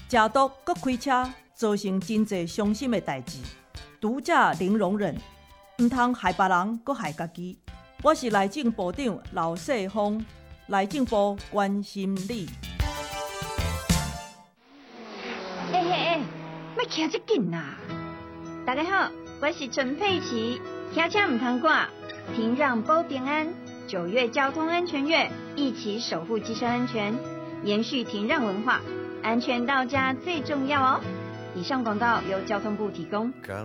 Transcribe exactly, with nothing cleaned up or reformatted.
食毒搁开车，造成真侪伤心的代志。毒者零容忍，唔通害别人，搁害家己。我是内政部长刘世峰，内政部关心你。 哎哎哎，莫骑这紧啦！大家好，我是陈佩琪，骑车唔通挂，停让保平安。九月交通安全月，一起守护机车安全，延续停让文化，安全到家最重要哦。以上广告由交通部提供。